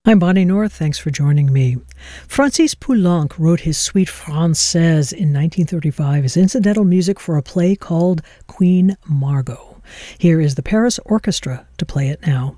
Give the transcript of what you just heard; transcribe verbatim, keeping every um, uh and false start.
I'm Bonnie North. Thanks for joining me. Francis Poulenc wrote his Suite Française in nineteen thirty-five as incidental music for a play called Queen Margot. Here is the Paris Orchestra to play it now.